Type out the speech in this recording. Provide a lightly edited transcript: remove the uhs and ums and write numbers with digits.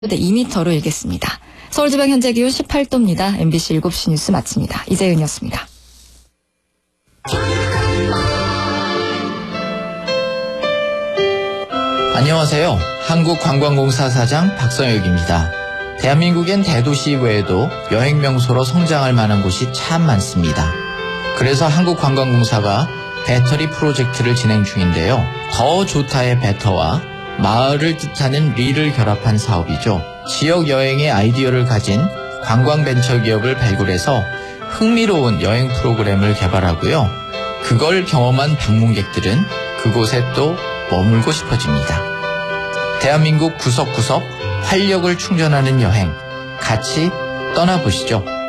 2m로 일겠습니다. 서울지방 현재 기온 18도입니다. MBC 7시 뉴스 마칩니다. 이재은이었습니다. 안녕하세요. 한국관광공사 사장 박성혁입니다. 대한민국엔 대도시 외에도 여행 명소로 성장할 만한 곳이 참 많습니다. 그래서 한국관광공사가 배터리 프로젝트를 진행 중인데요. 더 좋다의 베터와 마을을 뜻하는 리를 결합한 사업이죠. 지역 여행의 아이디어를 가진 관광벤처기업을 발굴해서 흥미로운 여행 프로그램을 개발하고요. 그걸 경험한 방문객들은 그곳에 또 머물고 싶어집니다. 대한민국 구석구석 활력을 충전하는 여행, 같이 떠나보시죠.